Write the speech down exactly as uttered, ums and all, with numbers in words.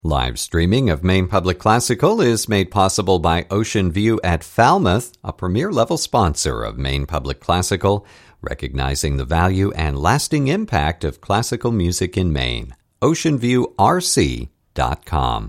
Live streaming of Maine Public Classical is made possible by Ocean View at Falmouth, a premier-level sponsor of Maine Public Classical, recognizing the value and lasting impact of classical music in Maine. ocean view r c dot com